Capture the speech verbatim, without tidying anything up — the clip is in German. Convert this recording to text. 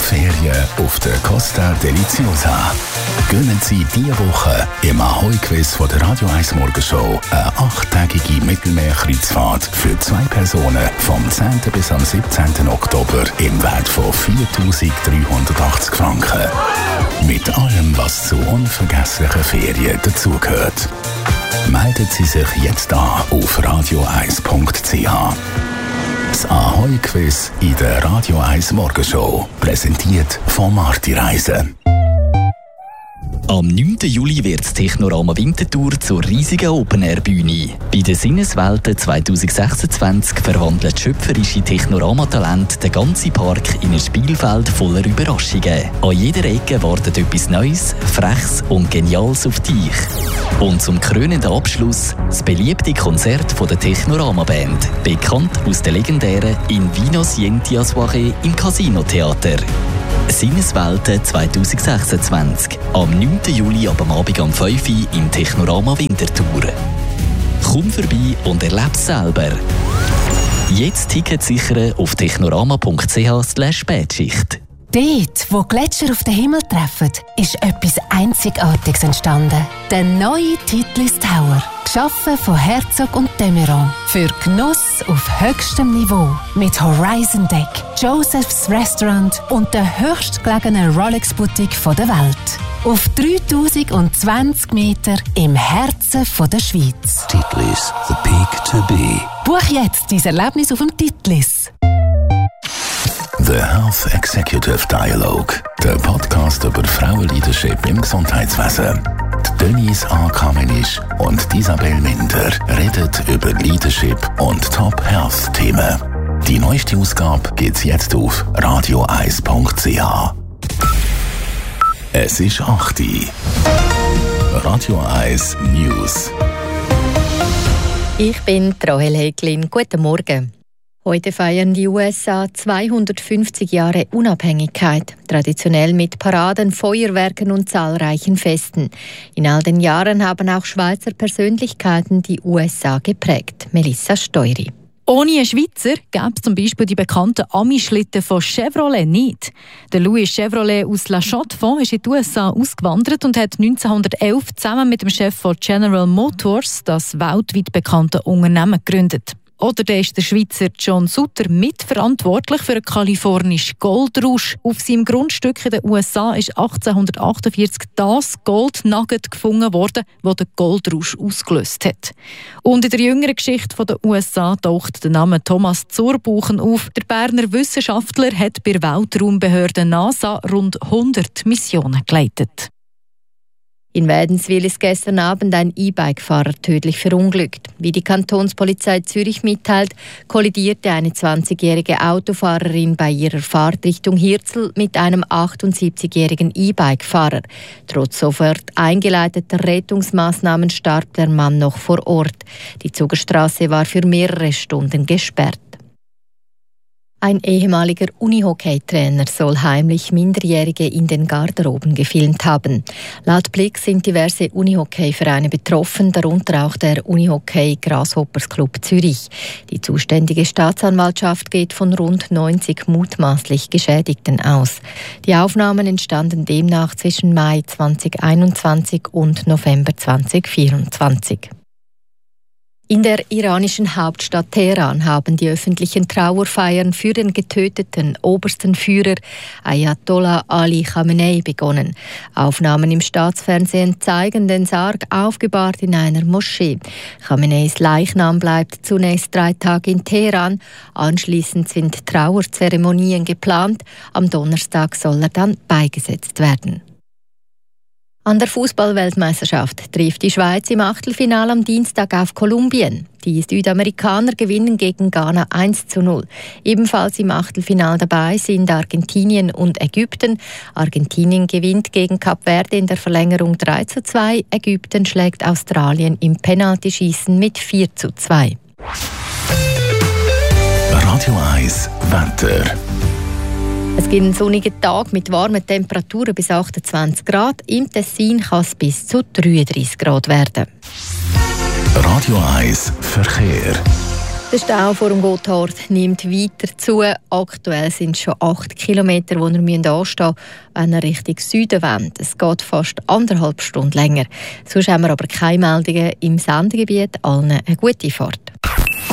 Ferien auf der Costa Deliciosa. Gönnen Sie diese Woche im Ahoi-Quiz von der Radio eins Morgenshow eine achttägige Mittelmeerkreuzfahrt für zwei Personen vom zehnten bis am siebzehnten Oktober im Wert von viertausenddreihundertachtzig Franken. Mit allem, was zu unvergesslichen Ferien dazugehört. Melden Sie sich jetzt an auf radio eins punkt c h. Das Ahoi-Quiz in der Radio eins Morgenshow. Präsentiert von Marti Reisen. Am neunten Juli wird das Technorama Winterthur zur riesigen Open-Air-Bühne. Bei den Sinneswelten zwanzig sechsundzwanzig verwandelt schöpferische Technorama-Talente den ganzen Park in ein Spielfeld voller Überraschungen. An jeder Ecke wartet etwas Neues, Freches und Geniales auf dich. Und zum krönenden Abschluss das beliebte Konzert von der Technorama-Band, bekannt aus der legendären In Vino Sienti a Soirée im Casino-Theater. Sinneswelten zwanzig sechsundzwanzig. Am neunten Juli ab am Abend um fünf Uhr im Technorama Winterthur. Komm vorbei und erlebe es selber. Jetzt Tickets sichern auf technorama punkt c h slash Spätschicht. Dort, wo Gletscher auf den Himmel treffen, ist etwas Einzigartiges entstanden. Der neue Titlis Tower. Geschaffen von Herzog und de Meuron. Für Genuss auf höchstem Niveau. Mit Horizon Deck, Joseph's Restaurant und der höchstgelegenen Rolex-Boutique der Welt. Auf dreitausendzwanzig Meter im Herzen der Schweiz. Titlis, the peak to be. Buch jetzt dein Erlebnis auf dem Titlis. The Health Executive Dialogue, der Podcast über Frauenleadership im Gesundheitswesen. Die Denise A. Kamenisch und Isabel Minder reden über Leadership und Top-Health-Themen. Die neueste Ausgabe gibt's jetzt auf radio eins punkt c h. Es ist acht Uhr. Radio eins News. Ich bin Rahel Häglin. Guten Morgen. Heute feiern die U S A zweihundertfünfzig Jahre Unabhängigkeit, traditionell mit Paraden, Feuerwerken und zahlreichen Festen. In all den Jahren haben auch Schweizer Persönlichkeiten die U S A geprägt. Melissa Steury. Ohne einen Schweizer gäbe es zum Beispiel die bekannten Ami-Schlitten von Chevrolet nicht. Der Louis Chevrolet aus La Chaux-de-Fonds ist in die U S A ausgewandert und hat neunzehnhundertelf zusammen mit dem Chef von General Motors das weltweit bekannte Unternehmen gegründet. Oder der ist der Schweizer John Sutter mitverantwortlich für den kalifornischen Goldrausch. Auf seinem Grundstück in den U S A ist achtzehnhundertachtundvierzig das Goldnugget gefunden worden, das den Goldrausch ausgelöst hat. Und in der jüngeren Geschichte der U S A taucht der Name Thomas Zurbuchen auf. Der Berner Wissenschaftler hat bei der Weltraumbehörde NASA rund hundert Missionen geleitet. In Wädenswil ist gestern Abend ein E-Bike-Fahrer tödlich verunglückt. Wie die Kantonspolizei Zürich mitteilt, kollidierte eine zwanzigjährige Autofahrerin bei ihrer Fahrt Richtung Hirzel mit einem achtundsiebzigjährigen E-Bike-Fahrer. Trotz sofort eingeleiteter Rettungsmaßnahmen starb der Mann noch vor Ort. Die Zugerstraße war für mehrere Stunden gesperrt. Ein ehemaliger Unihockey-Trainer soll heimlich Minderjährige in den Garderoben gefilmt haben. Laut Blick sind diverse Unihockey-Vereine betroffen, darunter auch der Unihockey Grasshoppers Club Zürich. Die zuständige Staatsanwaltschaft geht von rund neunzig mutmaßlich Geschädigten aus. Die Aufnahmen entstanden demnach zwischen Mai zweitausendeinundzwanzig und November zweitausendvierundzwanzig. In der iranischen Hauptstadt Teheran haben die öffentlichen Trauerfeiern für den getöteten obersten Führer Ayatollah Ali Khamenei begonnen. Aufnahmen im Staatsfernsehen zeigen den Sarg aufgebahrt in einer Moschee. Khameneis Leichnam bleibt zunächst drei Tage in Teheran. Anschließend sind Trauerzeremonien geplant. Am Donnerstag soll er dann beigesetzt werden. An der Fußball-Weltmeisterschaft trifft die Schweiz im Achtelfinale am Dienstag auf Kolumbien. Die Südamerikaner gewinnen gegen Ghana eins zu null. Ebenfalls im Achtelfinale dabei sind Argentinien und Ägypten. Argentinien gewinnt gegen Kap Verde in der Verlängerung drei zu zwei. Ägypten schlägt Australien im Penaltyschießen mit vier zu zwei. Radio eins Wetter. Es gibt einen sonnigen Tag mit warmen Temperaturen bis achtundzwanzig Grad. Im Tessin kann es bis zu dreiunddreißig Grad werden. Radio eins Verkehr. Der Stau vor dem Gotthard nimmt weiter zu. Aktuell sind es schon acht Kilometer, die ihr anstehen müsst, wenn ihr Richtung Süden wollt. Es geht fast anderthalb Stunden länger. Sonst haben wir aber keine Meldungen im Sendegebiet. Allen eine gute Fahrt.